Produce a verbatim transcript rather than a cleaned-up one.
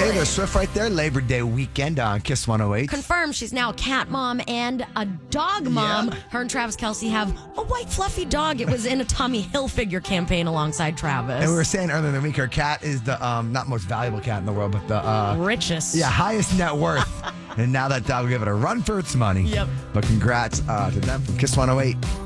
Taylor Swift right there, Labor Day weekend on Kiss one oh eight. Confirmed she's now a cat mom and a dog mom. Yeah. Her and Travis Kelce have a white fluffy dog. It was in a Tommy Hilfiger campaign alongside Travis. And we were saying earlier in the week, her cat is the um, not most valuable cat in the world, but the uh, richest. Yeah, highest net worth. And now that dog will give it a run for its money. Yep. But congrats uh, to them from Kiss one oh eight.